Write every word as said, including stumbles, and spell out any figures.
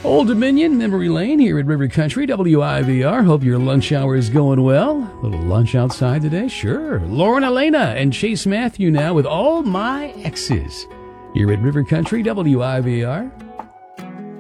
Old Dominion, Memory Lane here at River Country, W I V R. Hope your lunch hour is going well. A little lunch outside today? Sure. Lauren Elena and Chase Matthew now with All My Exes here at River Country, W I V R.